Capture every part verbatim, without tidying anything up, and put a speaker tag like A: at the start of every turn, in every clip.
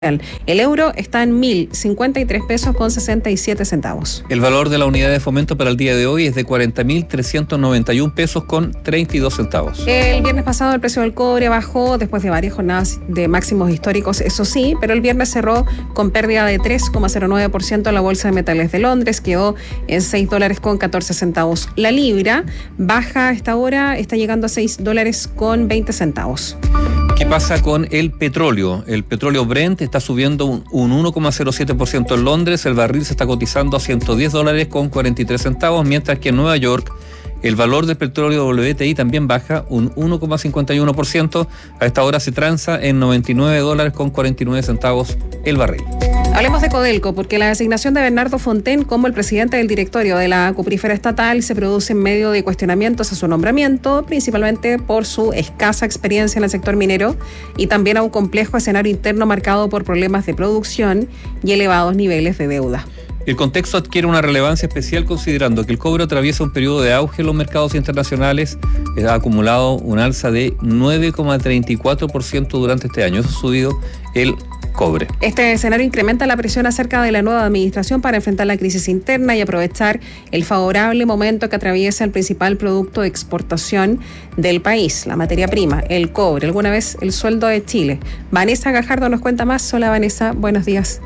A: El euro está en mil cincuenta y tres pesos con sesenta y siete centavos.
B: El valor de la unidad de fomento para el día de hoy es de cuarenta mil trescientos noventa y un pesos con treinta y dos centavos.
A: El viernes pasado el precio del cobre bajó después de varias jornadas de máximos históricos, eso sí, pero el viernes cerró con pérdida de tres coma cero nueve por ciento en la Bolsa de Metales de Londres, quedó en seis dólares con catorce centavos. La libra baja a esta hora, está llegando a seis dólares con veinte centavos.
B: ¿Qué pasa con el petróleo? El petróleo Brent está subiendo un, un uno coma cero siete por ciento en Londres, el barril se está cotizando a ciento diez dólares con cuarenta y tres centavos, mientras que en Nueva York el valor del petróleo W T I también baja un uno coma cincuenta y uno por ciento, a esta hora se transa en noventa y nueve dólares con cuarenta y nueve centavos el barril.
A: Hablemos de Codelco, porque la designación de Bernardo Fontaine como el presidente del directorio de la cuprífera estatal se produce en medio de cuestionamientos a su nombramiento, principalmente por su escasa experiencia en el sector minero y también a un complejo escenario interno marcado por problemas de producción y elevados niveles de deuda.
B: El contexto adquiere una relevancia especial considerando que el cobre atraviesa un periodo de auge en los mercados internacionales, ha acumulado un alza de nueve coma treinta y cuatro por ciento durante este año, eso ha subido el cobre.
A: Este escenario incrementa la presión acerca de la nueva administración para enfrentar la crisis interna y aprovechar el favorable momento que atraviesa el principal producto de exportación del país, la materia prima, el cobre, alguna vez el sueldo de Chile. Vanessa Gajardo nos cuenta más. Hola Vanessa, buenos días.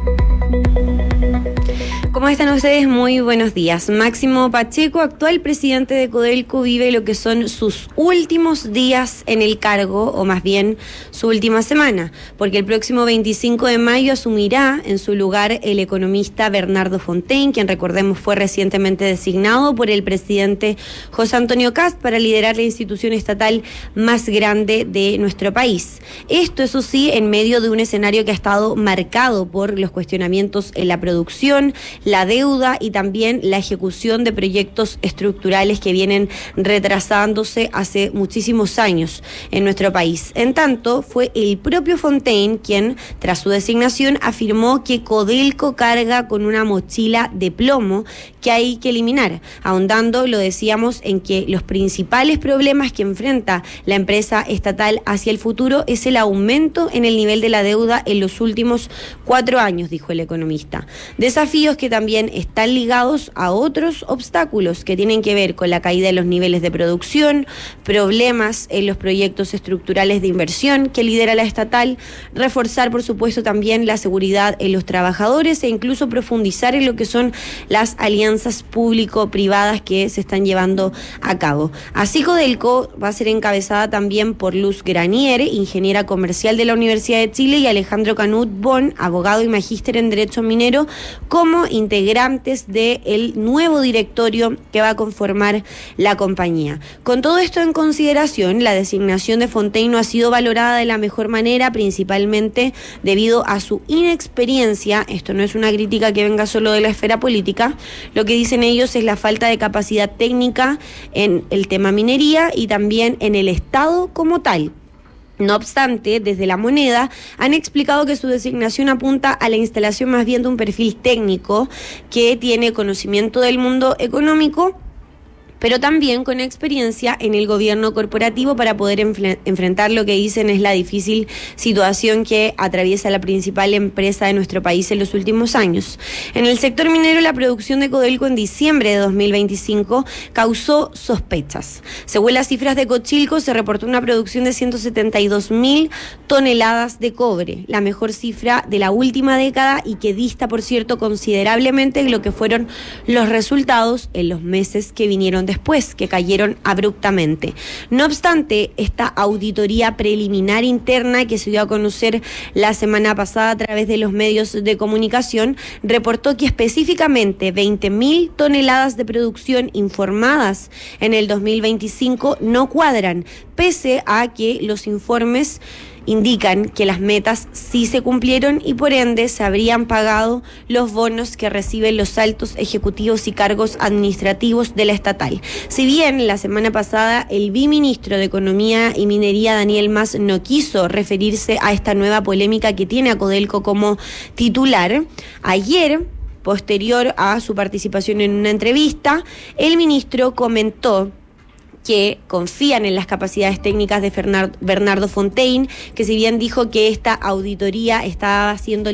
C: ¿Cómo están ustedes? Muy buenos días. Máximo Pacheco, actual presidente de Codelco, vive lo que son sus últimos días en el cargo, o más bien su última semana, porque el próximo veinticinco de mayo asumirá en su lugar el economista Bernardo Fontaine, quien recordemos fue recientemente designado por el presidente José Antonio Kast para liderar la institución estatal más grande de nuestro país. Esto, eso sí, en medio de un escenario que ha estado marcado por los cuestionamientos en la producción, la deuda y también la ejecución de proyectos estructurales que vienen retrasándose hace muchísimos años en nuestro país. En tanto, fue el propio Fontaine quien, tras su designación, afirmó que Codelco carga con una mochila de plomo que hay que eliminar, ahondando, lo decíamos, en que los principales problemas que enfrenta la empresa estatal hacia el futuro es el aumento en el nivel de la deuda en los últimos cuatro años, dijo el economista. Desafíos que también están ligados a otros obstáculos que tienen que ver con la caída de los niveles de producción, problemas en los proyectos estructurales de inversión que lidera la estatal, reforzar por supuesto también la seguridad en los trabajadores e incluso profundizar en lo que son las alianzas público-privadas que se están llevando a cabo. Así Codelco va a ser encabezada también por Luz Granier, ingeniera comercial de la Universidad de Chile, y Alejandro Canut Bon, abogado y magíster en Derecho Minero, como integrantes del nuevo directorio que va a conformar la compañía. Con todo esto en consideración, la designación de Fontaine no ha sido valorada de la mejor manera, principalmente debido a su inexperiencia. Esto no es una crítica que venga solo de la esfera política. Lo que dicen ellos es la falta de capacidad técnica en el tema minería y también en el Estado como tal. No obstante, desde La Moneda han explicado que su designación apunta a la instalación más bien de un perfil técnico que tiene conocimiento del mundo económico, pero también con experiencia en el gobierno corporativo para poder enfre- enfrentar lo que dicen es la difícil situación que atraviesa la principal empresa de nuestro país en los últimos años. En el sector minero, la producción de Codelco en diciembre de dos mil veinticinco causó sospechas. Según las cifras de Cochilco, se reportó una producción de ciento setenta y dos mil toneladas de cobre, la mejor cifra de la última década y que dista, por cierto, considerablemente de lo que fueron los resultados en los meses que vinieron después, que cayeron abruptamente. No obstante, esta auditoría preliminar interna que se dio a conocer la semana pasada a través de los medios de comunicación reportó que específicamente veinte mil toneladas de producción informadas en el dos mil veinticinco no cuadran, pese a que los informes indican que las metas sí se cumplieron y por ende se habrían pagado los bonos que reciben los altos ejecutivos y cargos administrativos de la estatal. Si bien la semana pasada el viceministro de Economía y Minería, Daniel Mas, no quiso referirse a esta nueva polémica que tiene a Codelco como titular, ayer, posterior a su participación en una entrevista, el ministro comentó que confían en las capacidades técnicas de Bernardo Fontaine, que si bien dijo que esta auditoría estaba siendo